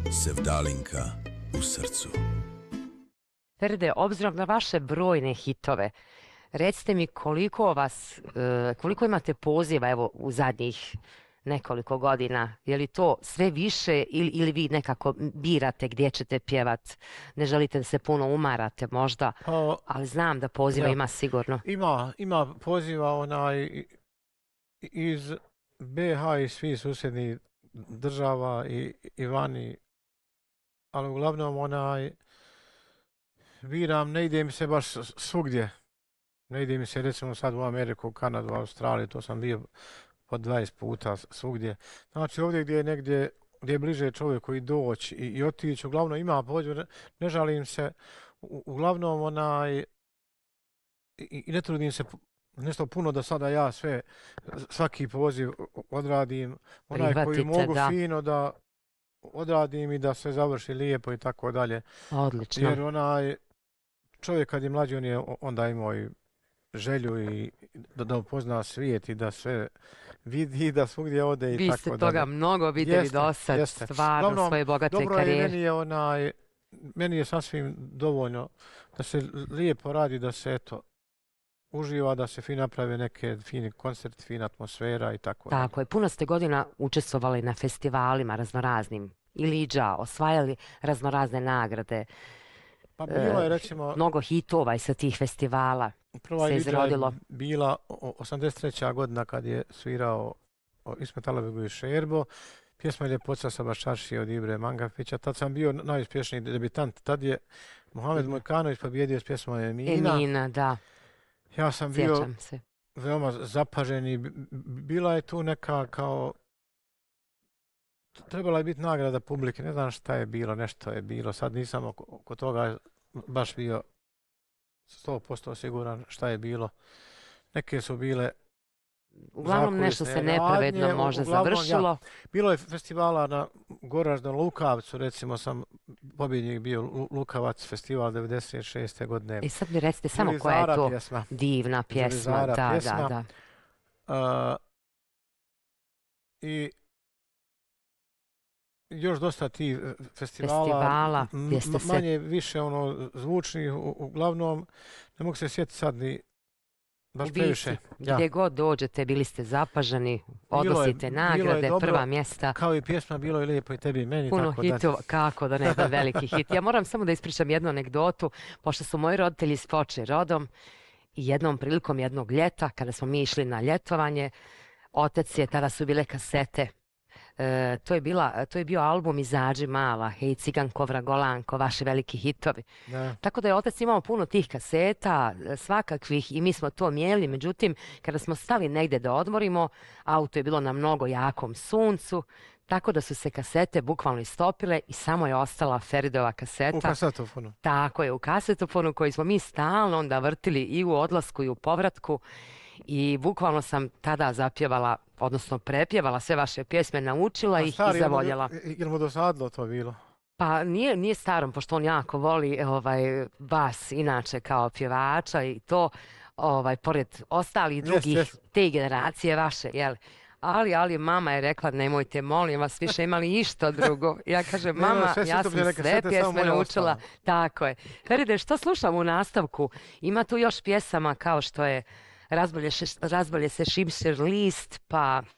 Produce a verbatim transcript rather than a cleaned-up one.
Sevdalinka u srcu. Feride, obzirom na vaše brojne hitove, recite mi koliko vas, koliko imate poziva evo u zadnjih nekoliko godina, je li to sve više ili, ili vi nekako birate gdje ćete pjevat, ne želite da se puno umarate možda, Pa, ali znam da poziva ja, ima sigurno. Ima, ima poziva onaj iz be ha i svih susjednih država i, i vani, ali uglavnom onaj biram, ne ide mi se baš svugdje. Ne ide mi se recimo sad u Ameriku, Kanadu, Australiju, to sam bio po dvadeset puta svugdje. Znači ovdje gdje je negdje, gdje je bliže čovjeku i doći i, i otići, uglavnom ima poziv, ne, ne žalim se, u, uglavnom onaj, i, i ne trudim se nešto puno da sada ja sve, svaki poziv odradim, onaj koji mogu da. fino da odradim i da se završi lijepo i tako dalje. Odlično. Jer onaj čovjek kad je mlađi, on je onda imao i želju i da, da upozna svijet i da sve vidi i da svugdje ode i Vi tako ste dalje. toga mnogo vidjeli Jeste, do sad, jeste. stvarno Uglavnom, svoje bogate dobro karijere. je, meni je onaj, meni je sasvim dovoljno da se lijepo radi, da se eto uživa, da se fin naprave neke fini koncert, fina atmosfera i tako. Tako je, puno ste godina učestvovali na festivalima raznoraznim i liđa, osvajali raznorazne nagrade. Pa bilo je recimo... Mnogo hitova i sa tih festivala Prva se liđa izrodilo. je bila osamdeset treća godina kad je svirao Ismet Alabegović Šerbo. Pjesma je Ljepoca sa Baščaršije od Ibre Mangafića. Tad sam bio najuspješniji debitant. Tad je Mohamed Mojkanović pobjedio s pjesmom Emina. Emina, da. Ja sam bio Sjećam se. veoma zapažen i bila je tu neka kao... Trebala je biti nagrada publike, ne znam šta je bilo, nešto je bilo. Sad nisam oko, oko toga baš bio sto posto siguran šta je bilo. Neke su bile uglavnom nešto se nepravedno radnje, možda uglavnom, završilo. Ja, bilo je festivala na Goraždom Lukavcu, recimo sam pobjednik bio Lukavac festival devedeset šeste godine. I sad mi recite samo koja je to pjesma. Divna pjesma. Da, pjesma. da, da. Uh, I još dosta tih festivala, festivala m- manje više ono zvučnih, u, uglavnom ne mogu se sjetiti sad ni baš previše. Gdje ja. god dođete, bili ste zapaženi, odnosite nagrade, dobro, prva mjesta. Kao i pjesma Bilo je lijepo i tebi i meni. Puno tako hitova, da... kako da ne da veliki hit. Ja moram samo da ispričam jednu anegdotu, pošto su moji roditelji iz Foče rodom i jednom prilikom jednog ljeta, kada smo mi išli na ljetovanje, otac je, tada su bile kasete. E, to, je bila, to je bio album Izađi mala, Hej ciganko, vragolanko, vaši veliki hitovi. Da. Tako da je otac imao puno tih kaseta, svakakvih, i mi smo to mijeli. Međutim, kada smo stali negdje da odmorimo, auto je bilo na mnogo jakom suncu, tako da su se kasete bukvalno istopile i samo je ostala Feridova kaseta. U kasetofonu. Tako je, u kasetofonu koji smo mi stalno onda vrtili i u odlasku i u povratku. I bukvalno sam tada zapjevala, odnosno prepjevala sve vaše pjesme, naučila ih i zavoljela. Je li mu dosadilo to bilo? Pa nije, nije starom, pošto on jako voli ovaj, vas inače kao pjevača i to, ovaj, pored ostalih drugih yes, yes. te generacije vaše, jel? Ali, ali mama je rekla, nemojte, molim vas, više imali išta drugo. Ja kažem, mama, ne, ja sam sve pjesme naučila. Ostalo. Tako je. Feride, što slušam u nastavku? Ima tu još pjesama kao što je Razbolje, še, razbolje se šimšer list, pa